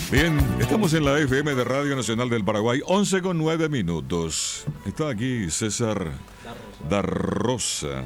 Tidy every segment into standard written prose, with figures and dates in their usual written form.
Bien, estamos en la FM de Radio Nacional del Paraguay, 11:09. Está aquí César da Rosa.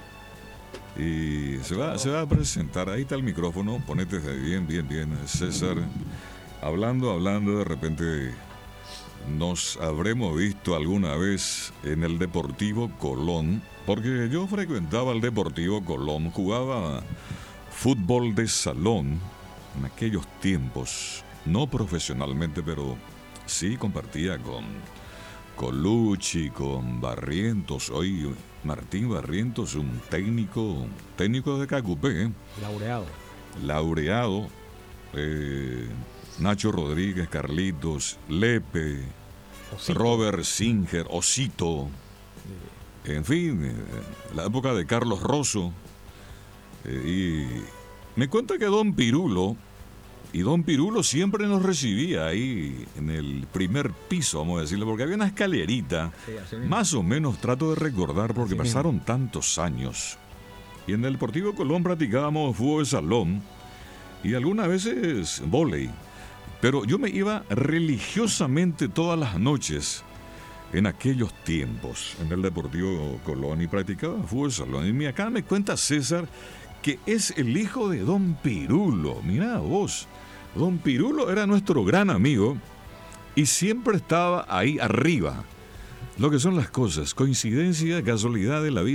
Y se va a presentar. Ahí está el micrófono. Ponete bien, César. Hablando, de repente nos habremos visto alguna vez en el Deportivo Colón, porque yo frecuentaba el Deportivo Colón, jugaba fútbol de salón en aquellos tiempos. No profesionalmente, pero sí compartía con Luchi, con Barrientos. Hoy Martín Barrientos, un técnico de Cacupé. Laureado. Nacho Rodríguez, Carlitos, Lepe, Osito. Robert Singer, Osito. En fin, la época de Carlos Rosso. Y me cuenta que Don Pirulo siempre nos recibía ahí en el primer piso, vamos a decirlo, porque había una escalerita, más o menos trato de recordar, porque pasaron tantos años. Y en el Deportivo Colón practicábamos fútbol de salón y algunas veces vóley. Pero yo me iba religiosamente todas las noches en aquellos tiempos en el Deportivo Colón y practicaba fútbol de salón. Y acá me cuenta César que es el hijo de Don Pirulo. Mirá vos. Don Pirulo era nuestro gran amigo y siempre estaba ahí arriba. Lo que son las cosas, coincidencia, casualidad de la vida.